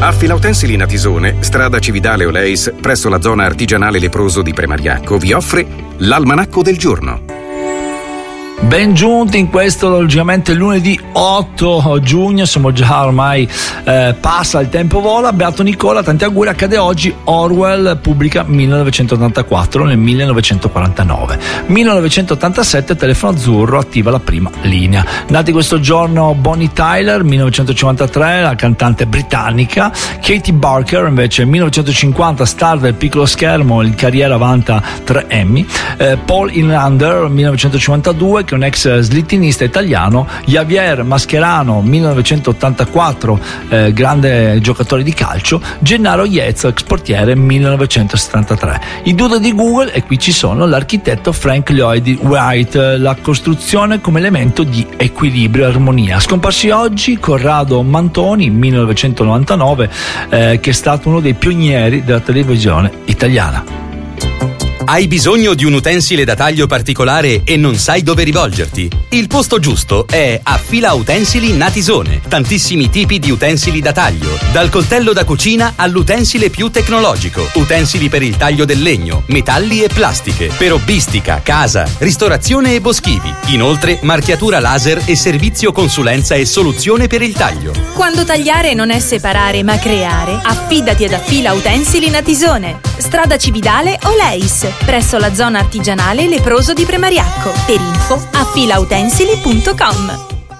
A Filautensili Natisone, strada Cividale Oleis, presso la zona artigianale leproso di Premariacco, vi offre l'Almanacco del Giorno. Ben giunti in questo logicamente lunedì 8 giugno, siamo già ormai passa il tempo vola. Beato Nicola, tanti auguri. Accade oggi, Orwell pubblica 1984 nel 1949. 1987 Telefono Azzurro attiva la prima linea. Nati questo giorno Bonnie Tyler 1953, la cantante britannica. Katie Barker invece 1950, star del piccolo schermo, in carriera vanta 3 Emmy. Paul Inlander 1952, che è un ex slittinista italiano. Javier Mascherano 1984, grande giocatore di calcio. Gennaro Iezzo, ex portiere 1973. I dude di Google, e qui ci sono l'architetto Frank Lloyd Wright, la costruzione come elemento di equilibrio e armonia. Scomparsi oggi Corrado Mantoni 1999, che è stato uno dei pionieri della televisione italiana. Hai bisogno di un utensile da taglio particolare e non sai dove rivolgerti? Il posto giusto è a Filautensili Natisone. Tantissimi tipi di utensili da taglio, dal coltello da cucina all'utensile più tecnologico. Utensili per il taglio del legno, metalli e plastiche, per hobbistica, casa, ristorazione e boschivi. Inoltre marchiatura laser e servizio consulenza e soluzione per il taglio. Quando tagliare non è separare ma creare, affidati ad Filautensili Natisone. Strada Cividale Oleis, presso la zona artigianale leproso di Premariacco. Per info a filautensili.com.